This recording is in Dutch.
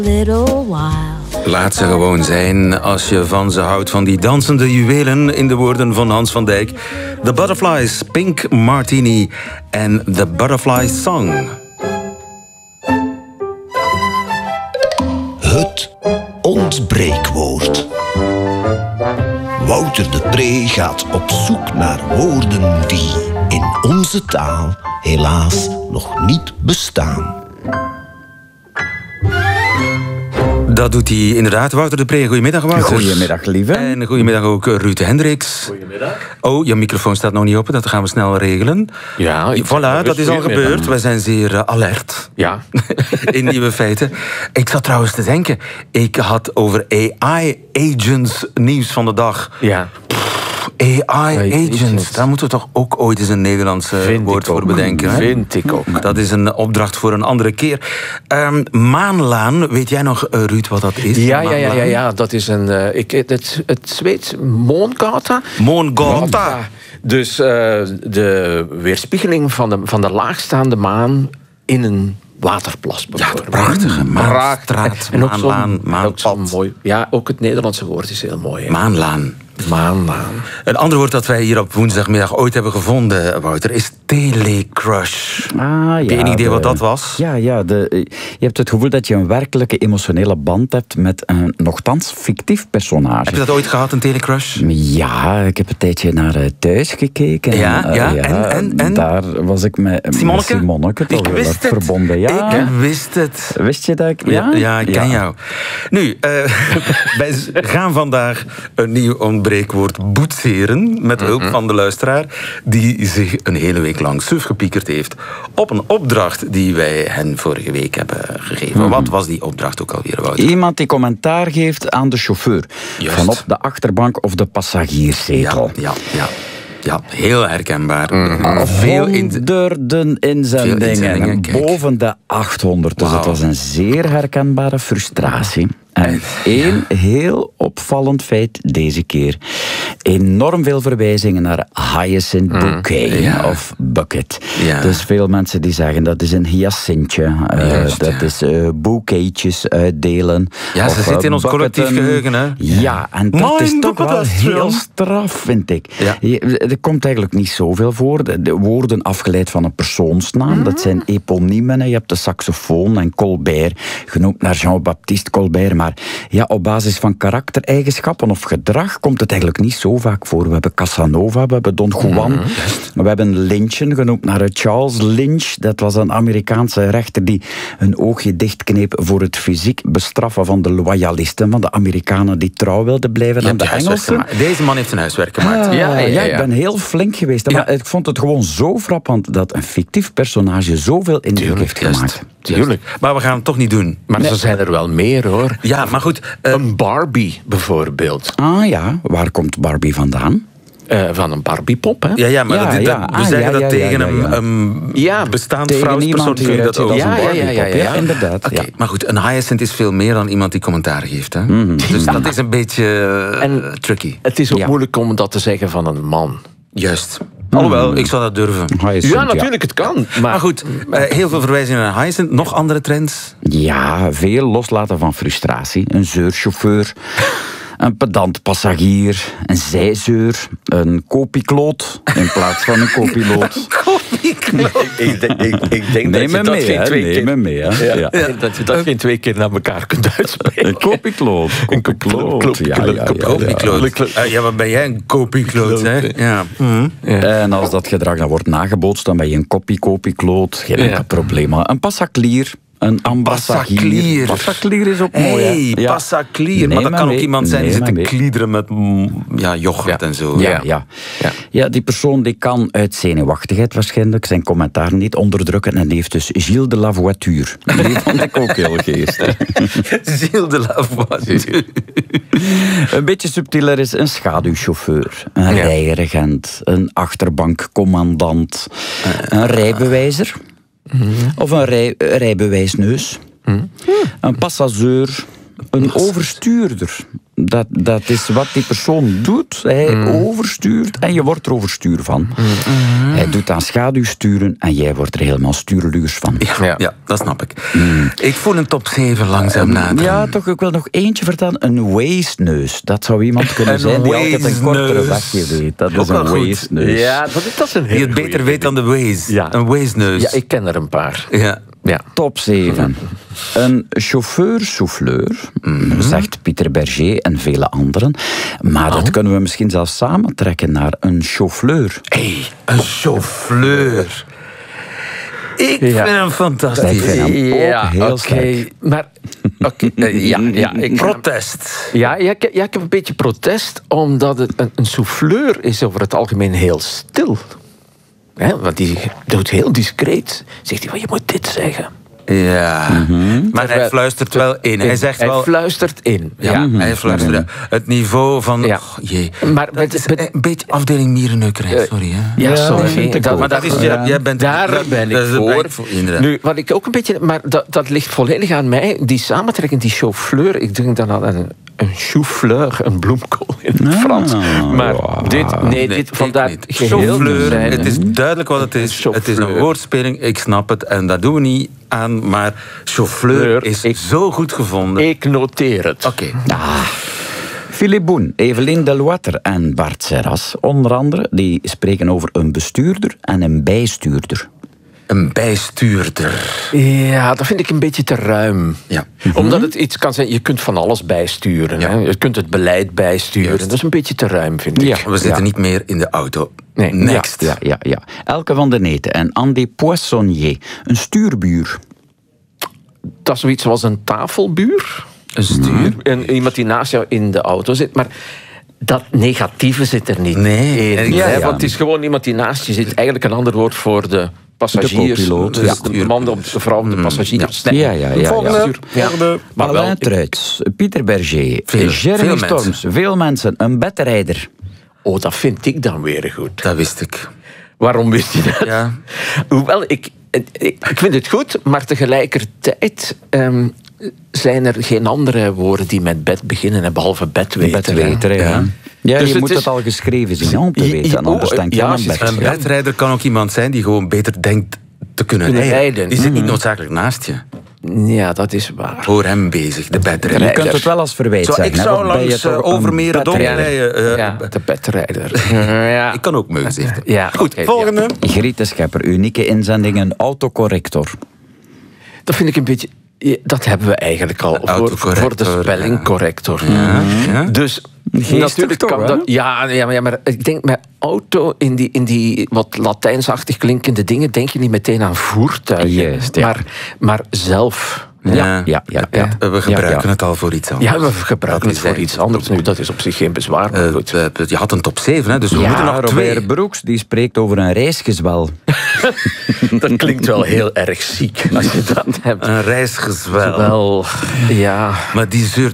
Little while. Laat ze gewoon zijn als je van ze houdt, van die dansende juwelen, in de woorden van Hans van Dijk. The Butterflies, Pink Martini en The Butterfly Song. Het ontbreekwoord. Wouter de Pre gaat op zoek naar woorden die in onze taal helaas nog niet bestaan. Dat doet hij inderdaad. Wouter de Pre, goedemiddag Wouter. Goedemiddag, lieve. En goedemiddag ook Ruud Hendricks. Goedemiddag. Oh, je microfoon staat nog niet open, dat gaan we snel regelen. Ja, Voilà, dat is al gebeurd. Wij zijn zeer alert. Ja. In nieuwe feiten. Ik zat trouwens te denken, ik had over AI-agents nieuws van de dag. Ja. AI-agents, daar moeten we toch ook ooit eens een Nederlands woord voor bedenken. Hè? Vind ik ook. Dat is een opdracht voor een andere keer. Maanlaan, weet jij nog, Ruud, wat dat is? Ja. Dat is het Zweeds Mångata. Mångata. Dus de weerspiegeling van de laagstaande maan in een waterplas. Ja, de prachtige Maanstraat, Maanlaan, Maanpad. Mooi. Ja, ook het Nederlandse woord is heel mooi. Hè? Maanlaan. Maanlaan. Een ander woord dat wij hier op woensdagmiddag ooit hebben gevonden, Wouter, is telecrush. Heb je een idee wat dat was? Ja, je hebt het gevoel dat je een werkelijke emotionele band hebt met een nogthans fictief personage. Heb je dat ooit gehad, een telecrush? Ja, ik heb een tijdje naar Thuis gekeken. En? Daar was ik met Simonneke ik wist het. Verbonden. Ja. Ik wist het. Wist je dat ik... Ja, ik ken jou. Nu, wij gaan vandaag een nieuw ontbreekwoord boetseren met hulp van de luisteraar die zich een hele week lang suf gepiekerd heeft op een opdracht die wij hen vorige week hebben gegeven. Wat was die opdracht ook alweer, Wouter? Iemand die commentaar geeft aan de chauffeur. Juist. Van op de achterbank of de passagierszetel. Ja, heel herkenbaar. Honderden inzendingen. Boven de 800. Dus het was een zeer herkenbare frustratie. En één heel opvallend feit deze keer. Enorm veel verwijzingen naar Hyacinth Bouquet of Bucket. Ja. Dus veel mensen die zeggen dat is een hyacintje. Dat is bouquetjes uitdelen. Ja, ze zitten in ons collectief geheugen. Hè? Ja, en dat is toch wel heel straf, vind ik. Ja. Er komt eigenlijk niet zoveel voor. De woorden afgeleid van een persoonsnaam. Dat zijn eponiemen. Je hebt de saxofoon en Colbert, genoemd naar Jean-Baptiste Colbert. Maar ja, op basis van karaktereigenschappen of gedrag komt het eigenlijk niet zo vaak voor. We hebben Casanova, we hebben Don Juan. We hebben Lynchen, genoemd naar Charles Lynch. Dat was een Amerikaanse rechter die een oogje dichtkneep voor het fysiek bestraffen van de loyalisten, van de Amerikanen die trouw wilden blijven aan de Engelsen. Deze man heeft zijn huiswerk gemaakt. Ja, ik ben heel flink geweest. Ja. Maar ik vond het gewoon zo frappant dat een fictief personage zoveel indruk heeft gemaakt. Tuurlijk. Maar we gaan het toch niet doen. Maar er zijn er wel meer, hoor. Ja, maar goed. Een Barbie, bijvoorbeeld. Ah ja, waar komt Barbie vandaan? Van een Barbiepop, hè? Ja, maar we zeggen dat tegen een bestaand vrouwspersoon. Ja, inderdaad. Oké, maar goed, een hyacinth is veel meer dan iemand die commentaar geeft. Hè? Dus dat is een beetje tricky. Het is ook moeilijk om dat te zeggen van een man. Juist. Alhoewel, ik zou dat durven. Ja, natuurlijk, het kan. Maar goed, heel veel verwijzingen naar hyacinth. Nog andere trends? Ja, veel loslaten van frustratie. Een zeurchauffeur, een pedant passagier, een zijzeur, een kopikloot in plaats van een copiloot. Ik denk dat je dat geen twee keer... Neem me mee, hè. Ja. Dat je dat geen twee keer naar elkaar kunt uitspreken. Een kopikloot. Ja, maar ben jij een kopikloot, hè? Ja. En als dat gedrag dan wordt nagebootst, dan ben je een kopikloot. Geen enkel probleem. Een passaklier. Een ambassadeur. Passaklier is ook mooi. Hey, passaklier. Maar dat kan ook iemand zijn die zit te kliederen met yoghurt en zo. Ja, die persoon die kan uit zenuwachtigheid waarschijnlijk zijn commentaar niet onderdrukken. En die heeft dus Gilles de la Voiture. Die vond ik ook heel geestig. Gilles de la Voiture. Een beetje subtieler is een schaduwchauffeur. Een rijregent. Een achterbankcommandant. Een rijbewijzer. Of een rijbewijsneus. Een passagier. Een overstuurder. Dat is wat die persoon doet. Hij overstuurt en je wordt er overstuur van. Hij doet aan schaduwsturen en jij wordt er helemaal stuurluurs van. Ja, dat snap ik. Ik voel een top 7 langzaam naderen. Ja, toch, ik wil nog eentje vertellen. Een weesneus. Dat zou iemand kunnen zijn die altijd een kortere weesneus. wegje weet. Dat Ook is wel een goed. weesneus. Ja, dat is een Die heel het beter weet dan de Waze. Ja. Een Waze-neus. Ja, ik ken er een paar. Ja. Ja. Top 7. Een chauffeur-souffleur, zegt Pieter Berger en vele anderen. Maar dat kunnen we misschien zelfs samentrekken naar een chauffleur. Hey, een chauffeur. Ik vind hem Ik fantastisch. vind hem ook heel sterk. Maar, Protest. Ja, ik heb een beetje protest, omdat een souffleur is over het algemeen heel stil. Want die doet heel discreet. Zegt hij, je moet dit zeggen. Ja, maar hij fluistert wel in. Hij zegt Hij wel... fluistert in. Ja, hij fluistert. Het niveau van... Ja. Oh, jee. Maar Dat is een beetje afdeling mierenneukerij, sorry. Hè. Ja, sorry. vind ik ook. Maar dat is... Jij bent... Daar ben ik voor. Inderdaad. Nu, wat ik ook een beetje... Maar dat ligt volledig aan mij. Die samentrekking, die chauffeur... Ik denk dan aan een chou-fleur, een bloemkool in het Frans. Maar dit vandaar niet. geheel Chauffleur, zijn. het is duidelijk wat het is. Het is een woordspeling, ik snap het. En daar doen we niet aan. Maar chauffleur is zo goed gevonden. Ik noteer het. Oké. Philippe Boen, Evelien Deloitter en Bart Serras, onder andere, die spreken over een bestuurder en een bijstuurder. Een bijstuurder. Ja, dat vind ik een beetje te ruim. Ja. Omdat het iets kan zijn, je kunt van alles bijsturen. Ja. Hè? Je kunt het beleid bijsturen. Juist. Dat is een beetje te ruim, vind ik. Ja. We zitten niet meer in de auto. Nee. Next. Ja. Elke van der Neten en Andy Poissonnier, een stuurbuur. Dat is zoiets zoals een tafelbuur. Een stuur. En iemand die naast jou in de auto zit. Maar dat negatieve zit er niet Nee. in. Ja, Want het is gewoon iemand die naast je zit. Eigenlijk een ander woord voor de passagiers. De co-piloot. Dus de man, de vrouw, op de passagiers. Nee. Ja. Volgende. Maar wel, Alain Truijts, Pieter Berger, Veel Jeremy mensen. Storms, veel mensen, een bedrijder. dat vind ik dan weer goed. Dat wist ik. Waarom wist je dat? Ja. Hoewel, ik vind het goed, maar tegelijkertijd zijn er geen andere woorden die met bed beginnen, hè, behalve bedweter. Bedweter, ja. Ja, Dus je het moet is- het al geschreven zien om te weten. En anders denk je aan een bed. Een bedrijder kan ook iemand zijn die gewoon beter denkt te kunnen rijden. Die zit niet noodzakelijk naast je. Ja, dat is waar. Hoor hem bezig, de bedrijder. Je kunt het wel als verwijt Zo, zeggen. ik hè, zou want ben je langs toch een Overmeren Dom bedrijder. rijden. Ja, de bedrijder. Ja. Ik kan ook meus zeggen. Ja, Goed, oké, volgende. Griet de Schepper, unieke inzending, een autocorrector. Dat vind ik een beetje... Ja, dat hebben we eigenlijk al voor de autocorrector, spellingcorrector. Ja. Dus Geestig natuurlijk toch, kan hè? dat... Ja, maar ik denk met auto in die wat Latijnsachtig klinkende dingen denk je niet meteen aan voertuigen. Juist, ja. Maar zelf... Ja. We gebruiken het al voor iets anders. Ja, we gebruiken Dat het is voor iets anders. Nu, dat is op zich geen bezwaar, maar goed. Je had een top 7, hè, dus we moeten nog Robert 2. Broeks die spreekt over een reisgezwel. Dat klinkt wel heel erg ziek als je dat hebt. Een reisgezwel. Wel, ja... Maar die zeurt